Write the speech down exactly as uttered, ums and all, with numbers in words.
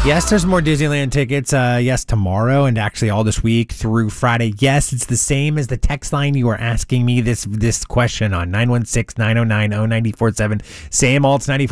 Yes, there's more Disneyland tickets. Uh, yes, tomorrow and actually all this week through Friday. Yes, it's the same as the text line you were asking me this this question on nine one six, nine oh nine, oh nine four seven. Sam Alts ninety-four.